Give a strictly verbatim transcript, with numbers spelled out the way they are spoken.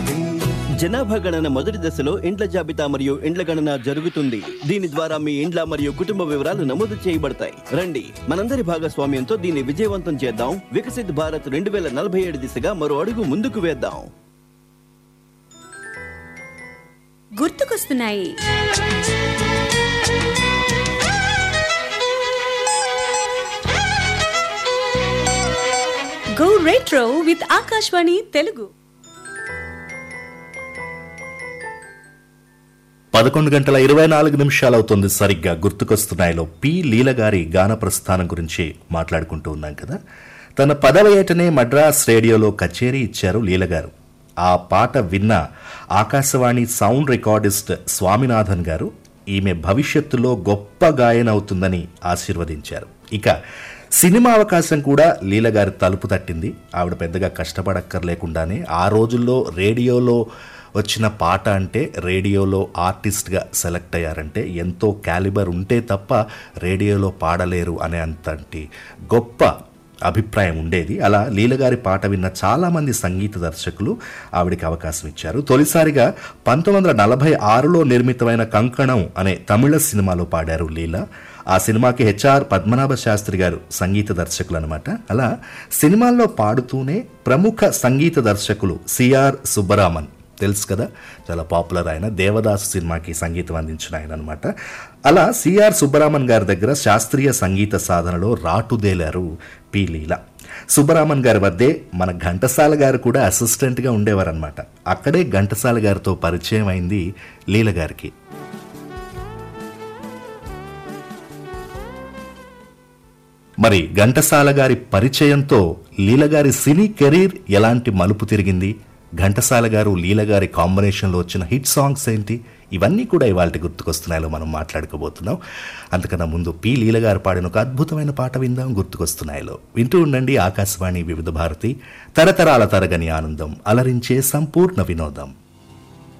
ఉండాలి. జనాభా గణన మొదటి దశలో ఇండ్ల జాబితా మరియు ఇండ్ల గణన జరుగుతుంది. దీని ద్వారా మీ ఇండ్ల మరియు కుటుంబ వివరాలు నమోదు చేయబడతాయి. రండి, మనందరి భాగస్వామ్యంతో దీన్ని విజయవంతం చేద్దాం. వికసిత్ భారత్ రెండు వేల నలభై ఏడు దిశగా మరో అడుగు ముందుకు వేద్దాం. గుర్తుకొస్తున్నాయి. Go retro with Akashvani Telugu. పదకొండు గంటల ఇరవై నాలుగు నిమిషాలు అవుతుంది సరిగ్గా. గుర్తుకొస్తున్నాయిలో పి లీల గారి గాన ప్రస్థానం గురించి మాట్లాడుకుంటూ ఉన్నాం కదా. తన పదవ ఏటనే మద్రాస్ రేడియోలో కచేరీ ఇచ్చారు లీల గారు. ఆ పాట విన్న ఆకాశవాణి సౌండ్ రికార్డిస్ట్ స్వామినాథన్ గారు ఈమె భవిష్యత్తులో గొప్ప గాయన అవుతుందని ఆశీర్వదించారు. ఇక సినిమా అవకాశం కూడా లీల గారి తలుపు తట్టింది. ఆవిడ పెద్దగా కష్టపడక్కర్లేకుండానే ఆ రోజుల్లో రేడియోలో వచ్చిన పాట అంటే, రేడియోలో ఆర్టిస్ట్గా సెలెక్ట్ అయ్యారంటే ఎంతో క్యాలిబర్ ఉంటే తప్ప రేడియోలో పాడలేరు అనే అంతటి గొప్ప అభిప్రాయం ఉండేది. అలా లీలగారి పాట విన్న చాలామంది సంగీత దర్శకులు ఆవిడికి అవకాశం ఇచ్చారు. తొలిసారిగా పంతొమ్మిది వందల నలభై ఆరులో నిర్మితమైన కంకణం అనే తమిళ సినిమాలో పాడారు లీల. ఆ సినిమాకి హెచ్ఆర్ పద్మనాభ శాస్త్రి గారు సంగీత దర్శకులు అనమాట. అలా సినిమాల్లో పాడుతూనే ప్రముఖ సంగీత దర్శకులు సిఆర్ సుబ్బరామన్, తెలుసు కదా, చాలా పాపులర్ ఆయన, దేవదాసు సినిమాకి సంగీతం అందించిన ఆయన అనమాట. అలా సిఆర్ సుబ్బరామన్ గారి దగ్గర శాస్త్రీయ సంగీత సాధనలో రాటుదేలారు పి లీల. సుబ్బరామన్ గారి వద్దే మన ఘంటసాల గారు కూడా అసిస్టెంట్గా ఉండేవారనమాట. అక్కడే ఘంటసాల గారితో పరిచయం అయింది లీల గారికి. మరి ఘంటసాల గారి పరిచయంతో లీలగారి సినీ కెరీర్ ఎలాంటి మలుపు తిరిగింది, ఘంటసాల గారు లీలగారి కాంబినేషన్లో వచ్చిన హిట్ సాంగ్స్ ఏంటి, ఇవన్నీ కూడా ఇవాళ గుర్తుకొస్తున్నాయో మనం మాట్లాడుకోబోతున్నాం. అంతకన్నా ముందు పి లీలగారు పాడిన ఒక అద్భుతమైన పాట విందాం. గుర్తుకొస్తున్నాయిలో వింటూ ఉండండి. ఆకాశవాణి వివిధ భారతి, తరతరాల తరగని ఆనందం, అలరించే సంపూర్ణ వినోదం.